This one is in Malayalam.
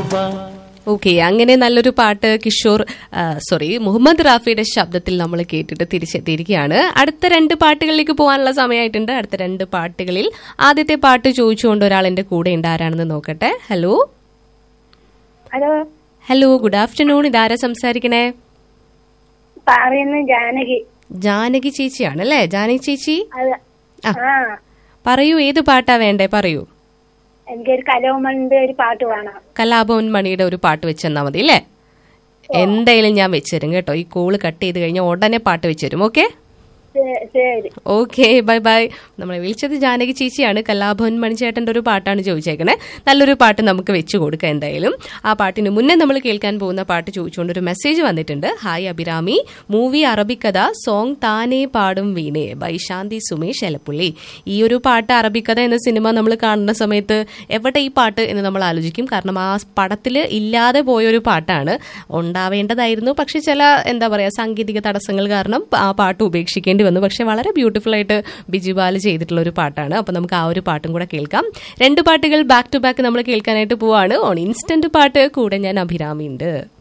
ഓക്കെ, അങ്ങനെ നല്ലൊരു പാട്ട് മുഹമ്മദ് റാഫിയുടെ ശബ്ദത്തിൽ നമ്മൾ കേട്ടിട്ട് തിരിച്ചെത്തിയിരിക്കുകയാണ്. അടുത്ത 2 പാട്ടുകളിലേക്ക് പോകാനുള്ള സമയമായിട്ടുണ്ട്. അടുത്ത 2 പാട്ടുകളിൽ ആദ്യത്തെ പാട്ട് ചോദിച്ചുകൊണ്ട് ഒരാൾ എന്റെ കൂടെ ഉണ്ട്. ആരാണെന്ന് നോക്കട്ടെ. Hello hello hello, good afternoon. ഇതാരാ സംസാരിക്കണേ? ജാനകി ചേച്ചിയാണ് അല്ലേ? ജാനകി ചേച്ചി, പറയൂ, ഏത് പാട്ടാ വേണ്ടേ? പറയൂ. എനിക്കൊരു കലാഭവന്റെ ഒരു പാട്ട് വേണം. കലാഭവൻ മണിയുടെ ഒരു പാട്ട് വെച്ചെന്നാ മതി അല്ലേ? എന്തായാലും ഞാൻ വെച്ചുതരും കേട്ടോ. ഈ കോള് കട്ട് ചെയ്ത് കഴിഞ്ഞാൽ ഉടനെ പാട്ട് വെച്ചുതരും. Okay okay, bye bye. നമ്മളെ വിളിച്ചത് ജാനകി ചേച്ചിയാണ്. കലാഭവൻ മണിച്ചേട്ടന്റെ ഒരു പാട്ടാണ് ചോദിച്ചേക്കണേ. നല്ലൊരു പാട്ട് നമുക്ക് വെച്ചു കൊടുക്കാം എന്തായാലും. ആ പാട്ടിന് മുന്നേ നമ്മൾ കേൾക്കാൻ പോകുന്ന പാട്ട് ചോദിച്ചുകൊണ്ട് ഒരു മെസ്സേജ് വന്നിട്ടുണ്ട്. Hi Abhirami, movie Arabikkatha, song താനേ പാടും വീണേ ബൈ ശാന്തി സുമേഷ് എലപ്പുള്ളി. ഈ ഒരു പാട്ട്, അറബിക്കഥ എന്ന സിനിമ നമ്മൾ കാണുന്ന സമയത്ത് എവിടെ ഈ പാട്ട് എന്ന് നമ്മൾ ആലോചിക്കും. കാരണം ആ പടത്തിൽ ഇല്ലാതെ പോയൊരു പാട്ടാണ്. ഉണ്ടാവേണ്ടതായിരുന്നു, പക്ഷെ ചില സാങ്കേതിക തടസ്സങ്ങൾ കാരണം ആ പാട്ട് ഉപേക്ഷിക്കേണ്ടി വന്നു. പക്ഷെ വളരെ ബ്യൂട്ടിഫുൾ ആയിട്ട് ബിജുബാൽ ചെയ്തിട്ടുള്ള ഒരു പാട്ടാണ്. അപ്പൊ നമുക്ക് ആ ഒരു പാട്ടും കൂടെ കേൾക്കാം. 2 പാട്ടുകൾ ബാക്ക് ടു ബാക്ക് നമ്മൾ കേൾക്കാനായിട്ട് പോവാണ്. ഓൺ ഇൻസ്റ്റന്റ് പാട്ട്. കൂടെ ഞാൻ അഭിരാമി ഉണ്ട്.